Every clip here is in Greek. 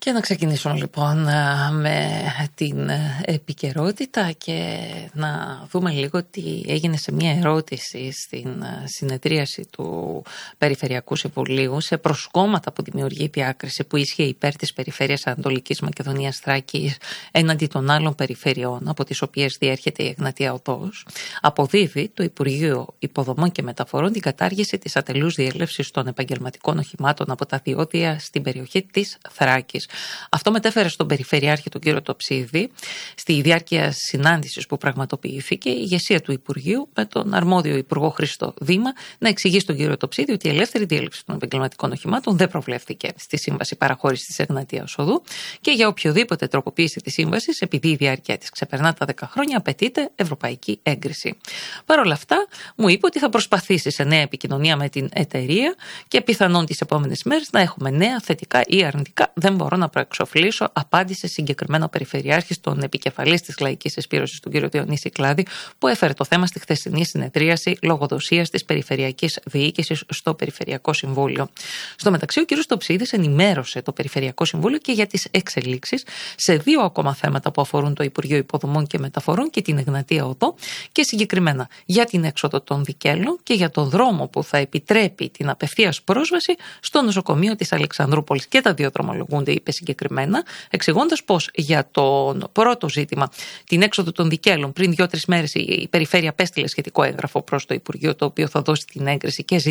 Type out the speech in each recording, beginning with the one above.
Και να ξεκινήσουμε λοιπόν με την επικαιρότητα και να δούμε λίγο τι έγινε σε μια ερώτηση στην συνεδρίαση του Περιφερειακού Συμβουλίου σε προσκόμματα που δημιουργεί διάκριση που ίσχυε υπέρ της περιφέρειας Ανατολικής Μακεδονίας Θράκης έναντι των άλλων περιφερειών από τις οποίες διέρχεται η Εγνατία Οδός. Αποδίδει το Υπουργείο Υποδομών και Μεταφορών την κατάργηση της ατελούς διέλευσης των επαγγελματικών οχημάτων από τα διόδια στην περιοχή της Θράκης. Αυτό μετέφερε στον Περιφερειάρχη τον κύριο Τοψίδη στη διάρκεια συνάντησης που πραγματοποιήθηκε η ηγεσία του Υπουργείου με τον αρμόδιο Υπουργό Χρήστο Δήμα να εξηγεί στον κύριο Τοψίδη ότι η ελεύθερη διέλευση των επαγγελματικών οχημάτων δεν προβλέφθηκε στη Σύμβαση Παραχώρησης της Εγνατίας Οδού και για οποιοδήποτε τροποποίηση της σύμβασης, επειδή η διάρκεια της ξεπερνά τα 10 χρόνια, απαιτείται ευρωπαϊκή έγκριση. Παρ' όλα αυτά, μου είπε ότι θα προσπαθήσει σε νέα επικοινωνία με την εταιρεία και πιθανόν τις επόμενες μέρες να έχουμε νέα θετικά ή αρνητικά. Δεν μπορώ να προεξοφλήσω, απάντησε συγκεκριμένα ο Περιφερειάρχης των επικεφαλής της Λαϊκής Εσπύρωσης, τον κύριο Διονύση Κλάδη, που έφερε το θέμα στη χθεσινή συνεδρίαση λογοδοσίας της Περιφερειακής Διοίκησης στο Περιφερειακό Συμβούλιο. Στο μεταξύ, ο κύριος Τοψίδης ενημέρωσε το Περιφερειακό Συμβούλιο και για τις εξελίξεις σε 2 ακόμα θέματα που αφορούν το Υπουργείο Υποδομών και Μεταφορών και την Εγνατία Οδό και συγκεκριμένα για την έξοδο των Δικέλων και για τον δρόμο που θα επιτρέπει την απευθείας πρόσβαση στο νοσοκομείο της Αλεξανδρούπολης. Και τα δύο δρομολογούνται, είπε συγκεκριμένα, εξηγώντας πως για το πρώτο ζήτημα, την έξοδο των Δικέλων, πριν 2-3 μέρες η Περιφέρεια απέστειλε σχετικό έγγραφο προς το Υπουργείο, το οποίο θα δώσει την έγκριση και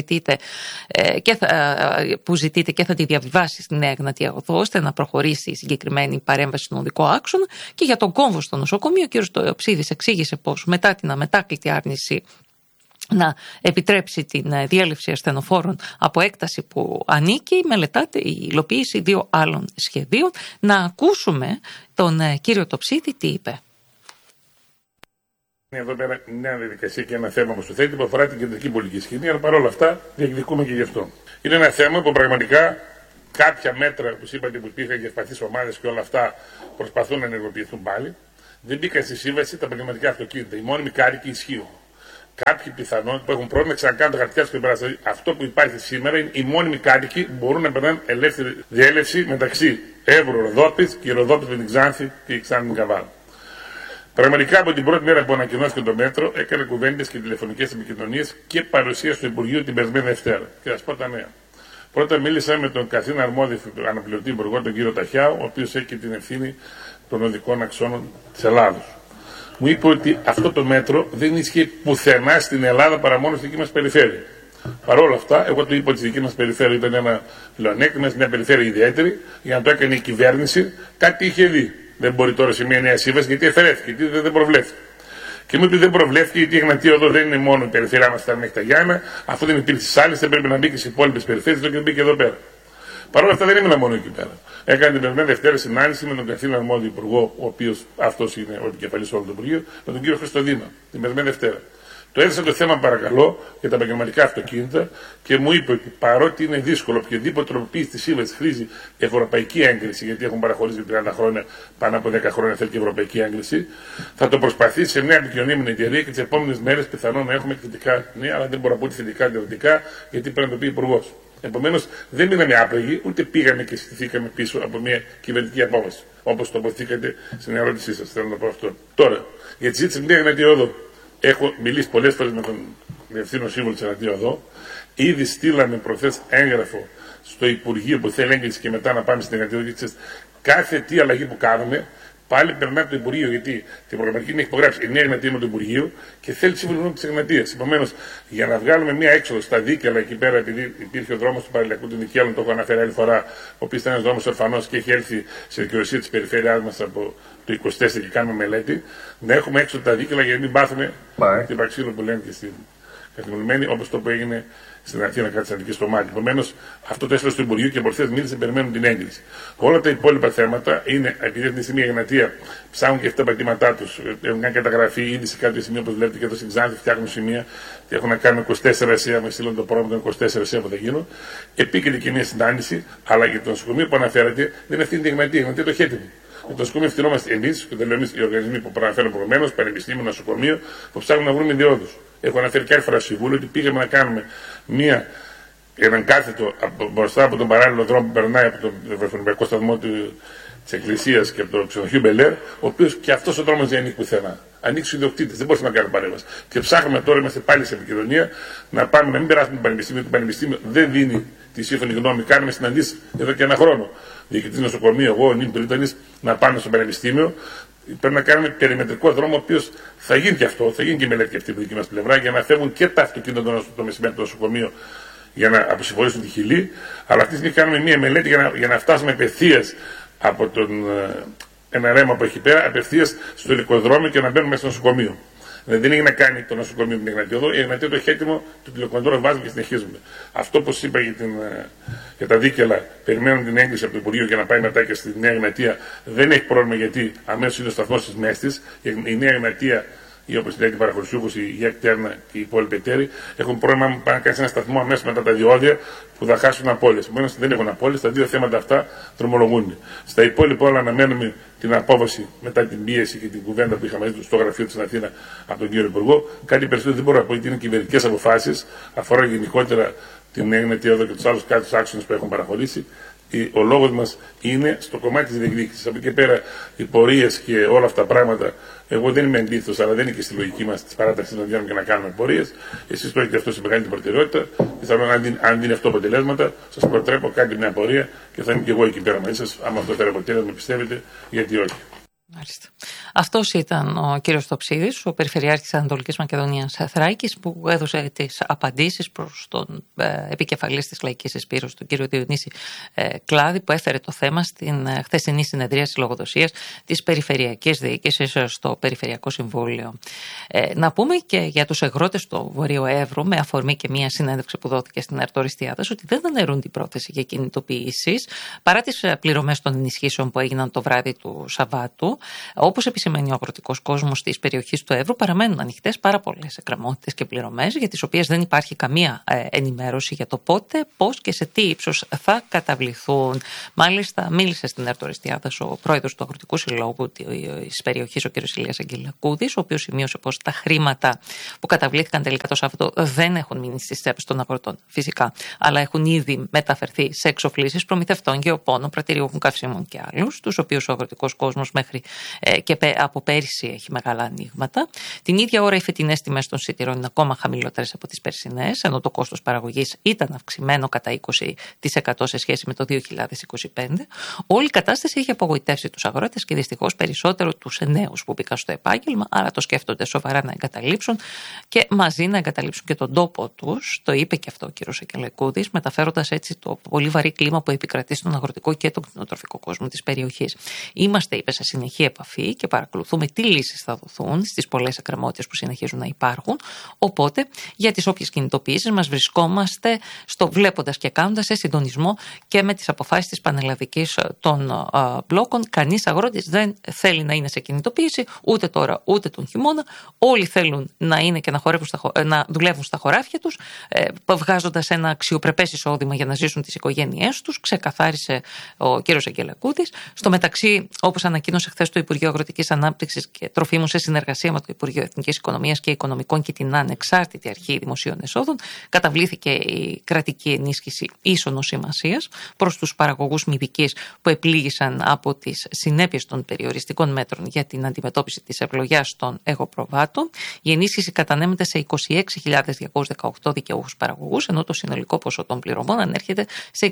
που ζητείται και θα τη διαβιβάσει στη Νέα Εγνατία Οδό, ώστε να προχωρήσει η συγκεκριμένη παρέμβαση στον οδικό άξονα. Και για τον κόμβο στο νοσοκομείο, ο κ. Τοψίδης εξήγησε πως μετά την αμετάκλητη άρνηση να επιτρέψει την διέλευση ασθενοφόρων από έκταση που ανήκει, μελετάται η υλοποίηση 2 άλλων σχεδίων. Να ακούσουμε τον κύριο Τοψίδη τι είπε. Είναι εδώ πέρα μια διαδικασία και ένα θέμα που σου θέτει που αφορά την κεντρική πολιτική σκηνή, αλλά παρόλα αυτά διεκδικούμε και γι' αυτό. Είναι ένα θέμα που πραγματικά κάποια μέτρα που είπατε που υπήρχαν για ευπαθείς ομάδες και όλα αυτά προσπαθούν να ενεργοποιηθούν πάλι. Δεν μπήκαν στη σύμβαση τα επαγγελματικά αυτοκίνητα. Οι μόνιμοι κάρικοι ισχύουν. Κάποιοι πιθανόν που έχουν πρόβλημα ξανακάνουν τα χαρτιά του και αυτό που υπάρχει σήμερα είναι οι μόνιμοι κάτοικοι που μπορούν να περνάνε ελεύθερη διέλευση μεταξύ Εύρου Ροδόπης και Ροδόπης με την Ξάνθη και η Ξάνθη με την Καβάλα. Πραγματικά από την πρώτη μέρα που ανακοινώθηκε το μέτρο, έκανε κουβέντες και τηλεφωνικές επικοινωνίες και παρουσία στο Υπουργείο την περασμένη Δευτέρα. Και θα σα πω τα νέα. Πρώτα μίλησα με τον καθήλυνα αρμόδιο αναπληρωτή υπουργό, τον κύριο Ταχιάου, ο οποίος έχει και την ευθύνη των οδικών αξώνων της Ελλάδος. Μου είπε ότι αυτό το μέτρο δεν ισχύει πουθενά στην Ελλάδα παρά μόνο στη δική μας περιφέρεια. Παρ' όλα αυτά, εγώ του είπα ότι στη δική μας περιφέρεια ήταν ένα πλεονέκτημα, μια περιφέρεια ιδιαίτερη, για να το έκανε η κυβέρνηση, κάτι είχε δει. Δεν μπορεί τώρα σε μια νέα σύμβαση γιατί εφαιρέθηκε, γιατί δεν προβλέφθηκε. Και μου είπε δεν προβλέφθηκε γιατί η Εγνατία Οδό δεν είναι μόνο η περιφέρειά μας μέχρι τα Γιάννα, αφού δεν υπήρχε στι άλλες, δεν πρέπει να μπει και στι υπόλοιπες περιφέρειες, και μπήκε εδώ πέρα. Παρ' όλα αυτά δεν ήμουν μόνο εκεί πέρα. Έκανε την περασμένη Δευτέρα συνάντηση με τον καθήλυνα αρμόδιο υπουργό, ο οποίος αυτός είναι ο επικεφαλής όλου του Υπουργείου, με τον κύριο Χρήστο Δήμα, την περασμένη Δευτέρα. Το έθεσα το θέμα, παρακαλώ, για τα επαγγελματικά αυτοκίνητα και μου είπε ότι παρότι είναι δύσκολο, οποιαδήποτε τροποποίηση τη σύμβαση χρήζει ευρωπαϊκή έγκριση, γιατί έχουν παραχωρήσει 30 χρόνια, πάνω από 10 χρόνια θέλει και ευρωπαϊκή έγκριση, θα το προσπαθήσει σε μια επικοινωνία με την εταιρεία και τις επόμενες μέρες πιθανόν να έχουμε θετικά νέα, αλλά δεν μπορώ να πω θετικά διαφορετικά, γιατί πρέπει να το πει ο Υπουργός. Επομένως, δεν μείναμε άπλεγοι, ούτε πήγαμε και στηθήκαμε πίσω από μια κυβερνητική απόφαση. Όπως τοποθετήκατε στην ερώτησή σας, θέλω να πω αυτό. Τώρα, για τη συζήτηση με την Εγνατία Οδό. Έχω μιλήσει πολλές φορές με τον Διευθύνων Σύμβουλο της Εγνατίας Οδό. Ήδη στείλαμε προχθές έγγραφο στο Υπουργείο που θέλει έγκριση και μετά να πάμε στην Εγνατία Οδό. Κάθε τι αλλαγή που κάνουμε, πάλι περνάει το Υπουργείο. Γιατί την προγραμματική την έχει υπογράψει η Νέα Εγνατία με το Υπουργείο και θέλει σύμβουλο τη Εγνατία. Επομένως, για να βγάλουμε μια έξοδο στα δίκαια εκεί πέρα, επειδή υπήρχε ο δρόμος του παραλιακού των Δικαίων, το έχω αναφέρει άλλη φορά, ο οποίος ήταν ένας δρόμος ορφανός και έχει έλθει σε δικαιοσύνη της περιφέρειάς μας από το 24 και κάνουμε μελέτη, να έχουμε έξω τα δίκαια για να μην πάθουμε την παξίλο που λένε και στην καθημερινή, όπως το που έγινε στην Αθήνα κάτι τη Αττικής στο Μάτι. Επομένως, αυτό το έστειλε στο Υπουργείο και προχθές μίλησε, περιμένουν την έγκριση. Όλα τα υπόλοιπα θέματα είναι, επειδή αυτή τη στιγμή η Εγνατία ψάχνουν και αυτά τα πατήματά του, έχουν κάνει καταγραφή ήδη σε κάποιο σημείο, όπως βλέπετε και εδώ στην Ξάνθη, φτιάχνουν σημεία και έχουν να κάνουν 24 ΕΣΕΑ, με στείλουν το πρόγραμμα των 24 ΕΣΕΑ που θα γίνουν. Επίκειται και μια συνάντηση, αλλά για το νοσοκομείο που αναφέρατε δεν ευθύνεται η Εγνατία, η Εγνατία το χέτιμο. Με το νοσοκομείο ευθυνόμαστε εμείς, και δεν λέω εμείς οι οργανισμοί που προαναφέρω προηγουμένως, πανεπιστήμιο, νοσοκομείο, που ψάχνουν να βρούμε ιδιώδους. Έχω αναφέρει και άλλη φορά στο Συμβούλιο ότι πήγαμε να κάνουμε μια έναν κάθετο μπροστά από τον παράλληλο δρόμο που περνάει από τον Ευρωπαϊκό Σταθμό της Εκκλησίας και από το ξενοδοχείο Μπελέρ, ο οποίος και αυτός ο δρόμος δεν ανήκει πουθενά. Ανήκει στους ιδιοκτήτες, δεν μπορούμε να κάνουμε παρέμβαση. Και ψάχνουμε τώρα, είμαστε πάλι σε επικοινωνία, να πάμε να μην περάσουμε το Πανεπιστήμιο. Το Πανεπιστήμιο δεν δίνει τη σύμφωνη γνώμη. Κάνουμε συναντήσεις εδώ και ένα χρόνο. Διοικητής νοσοκομείου, εγώ, ο Νίν Πρίτανης, να πάμε στο Πανεπιστήμιο. Πρέπει να κάνουμε περιμετρικό δρόμο, ο οποίος θα γίνει και αυτό, θα γίνει και η μελέτη αυτή από τη δική μας πλευρά, για να φεύγουν και τα αυτοκίνητα το μεσημέρι στο νοσοκομείο για να αποσυμφορήσουν τη Χιλή. Αλλά αυτή τη στιγμή κάνουμε μια μελέτη για να φτάσουμε απευθείας από ένα ρέμα που έχει πέρα, απευθείας στο ηλικοδρόμιο και να μπαίνουμε στο νοσοκομείο. Δεν έχει να κάνει το νοσοκομείο με την Εγνατία Οδό. Η Εγνατία Οδό έχει έτοιμο, το τηλεκοντρόλ βάζουμε και συνεχίζουμε. Αυτό που είπα για τα δίκαιλα, περιμένουν την έγκριση από το Υπουργείο για να πάει μετά και στη Νέα Εγνατία. Δεν έχει πρόβλημα γιατί αμέσως είναι ο σταθμός της Μέστης. Η Νέα Εγνατία, ή όπως λέει την Παραχωρησιούχος, η Γιακ Τέρνα και οι υπόλοιποι εταίροι, έχουν πρόβλημα να πάνε να κάνει ένα σταθμό αμέσως μετά τα διόδια που θα χάσουν απώλειες. Επομένως δεν έχουν απώλειες, τα δύο θέματα αυτά δρομολογούν. Στα υπόλοιπα όλα αναμένουμε την απόβαση μετά την πίεση και την κουβέντα που είχαμε στο γραφείο της Αθήνα από τον κύριο Υπουργό. Κάτι περισσότερο δεν μπορώ να πω, γιατί είναι κυβερνητικές αποφάσεις, αφορά γενικότερα την Εγνατία Οδό και τους άλλους κάτω άξονες που έχουν παραχωρήσει. Ο λόγος μας είναι στο κομμάτι της διεκδίκησης. Από εκεί και πέρα, οι πορείες και όλα αυτά τα πράγματα, εγώ δεν είμαι αντίθετος, αλλά δεν είναι και στη λογική μας της παράταξης να βγαίνουμε και να κάνουμε πορείες. Εσείς το έχετε αυτό σε μεγαλύτερη προτεραιότητα. Πιθανόν, αν δίνει αυτό αποτελέσματα, σας προτρέπω, κάντε μια πορεία και θα είμαι και εγώ εκεί πέρα μαζί σας. Άμα αυτό φέρει αποτέλεσμα, πιστεύετε, γιατί όχι. Μάλιστα. Αυτός ήταν ο κύριος Τοψίδης, ο Περιφερειάρχης της Ανατολικής Μακεδονίας Θράκης, που έδωσε τις απαντήσεις προς τον επικεφαλής της Λαϊκής Εισπύρωσης, τον κύριο Διονύση Κλάδη, που έφερε το θέμα στην χθεσινή συνεδρία της λογοδοσίας της Περιφερειακής Διοίκησης στο Περιφερειακό Συμβούλιο. Να πούμε και για τους αγρότες του Βορείου Εύρου, με αφορμή και μια συνέντευξη που δόθηκε στην Αρτοριστιάδας, ότι δεν αναιρούν την πρόθεση για κινητοποιήσεις παρά τις πληρωμές των ενισχύσεων που έγιναν το βράδυ του Σαββάτου. Όπως επισημαίνει ο αγροτικός κόσμος της περιοχής του Εύρου, παραμένουν ανοιχτές πάρα πολλές εκκρεμότητες και πληρωμές, για τις οποίες δεν υπάρχει καμία ενημέρωση για το πότε, πώς και σε τι ύψος θα καταβληθούν. Μάλιστα, μίλησε στην Αρτοριστιάδας ο πρόεδρος του Αγροτικού Συλλόγου της περιοχής, ο κ. Ηλίας Αγγελακούδης, ο οποίος σημείωσε πως τα χρήματα που καταβλήθηκαν τελικά το Σάββατο δεν έχουν μείνει στις τσέπες των αγροτών, φυσικά, αλλά έχουν ήδη μεταφερθεί σε εξοφλήσεις προμηθευτών, γεωπόνων, πρατηριούχων καυσίμων και άλλους, τους οποίους ο αγροτικός κόσμος μέχρι και από πέρυσι έχει μεγάλα ανοίγματα. Την ίδια ώρα οι φετινές τιμές των σιτηρών είναι ακόμα χαμηλότερες από τις περσινές, ενώ το κόστος παραγωγής ήταν αυξημένο κατά 20% σε σχέση με το 2025. Όλη η κατάσταση έχει απογοητεύσει τους αγρότες και δυστυχώς περισσότερο τους νέους που μπήκαν στο επάγγελμα, άρα το σκέφτονται σοβαρά να εγκαταλείψουν και μαζί να εγκαταλείψουν και τον τόπο τους. Το είπε και αυτό ο κ. Αγγελακούδης, μεταφέροντας έτσι το πολύ βαρύ κλίμα που επικρατεί στον αγροτικό και τον κτηνοτροφικό κόσμο της περιοχής. Είμαστε, είπε, σε συνεχή επαφή και παρακολουθούμε τι λύσεις θα δοθούν στις πολλές εκκρεμότητες που συνεχίζουν να υπάρχουν. Οπότε, για τις όποιες κινητοποιήσεις μας βρισκόμαστε βλέποντας και κάνοντας σε συντονισμό και με τις αποφάσεις της πανελλαδικής των μπλόκων. Κανείς αγρότης δεν θέλει να είναι σε κινητοποίηση, ούτε τώρα ούτε τον χειμώνα. Όλοι θέλουν να είναι και να δουλεύουν στα χωράφια τους, βγάζοντας ένα αξιοπρεπές εισόδημα για να ζήσουν τις οικογένειές τους, ξεκαθάρισε ο κ. Αγγελακούδης. Στο μεταξύ, όπως ανακοίνωσε χθες το Υπουργείο Αγροτικής Ανάπτυξης και Τροφίμων σε συνεργασία με το Υπουργείο Εθνικής Οικονομίας και Οικονομικών και την Ανεξάρτητη Αρχή Δημοσίων Εσόδων, καταβλήθηκε η κρατική ενίσχυση ίσονος σημασίας προς τους παραγωγούς μυδικής που επλήγησαν από τις συνέπειες των περιοριστικών μέτρων για την αντιμετώπιση της ευλογιάς των εγωπροβάτων. Η ενίσχυση κατανέμεται σε 26.218 δικαιούχους παραγωγούς, ενώ το συνολικό ποσό των πληρωμών ανέρχεται σε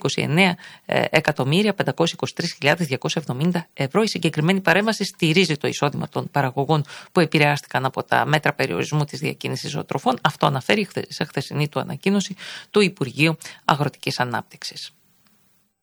29.523.270 ευρώ. Η συγκεκριμένη παρέμβαση στηρίζει το εισόδημα των παραγωγών που επηρεάστηκαν από τα μέτρα περιορισμού της διακίνησης ζωοτροφών. Αυτό αναφέρει σε χθεσινή του ανακοίνωση του Υπουργείου Αγροτικής Ανάπτυξης.